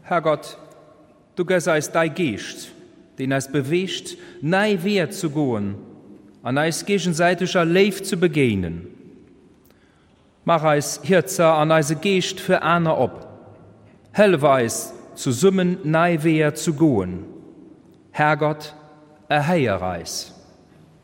Herrgott, du gäst eis dei Geest, den es bewegt, nei Wehr zu gehen, an eis gegenseitiger Leif zu begegnen. Mach eis Hirzer an eise Geest für Aner ob. Helfe eis, zu summen nei Wehr zu gehen. Herrgott, erheier eis.